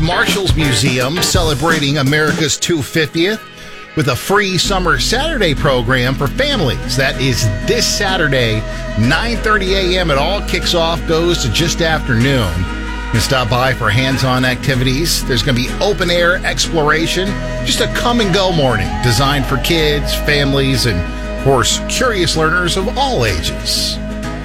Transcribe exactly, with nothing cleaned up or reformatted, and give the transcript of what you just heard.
Marshall's Museum celebrating America's two hundred fiftieth with a free summer Saturday program for families. That is this Saturday, nine thirty a.m. It all kicks off, goes to just after noon. You can stop by for hands-on activities. There's going to be open-air exploration, just a come-and-go morning designed for kids, families, and, of course, curious learners of all ages.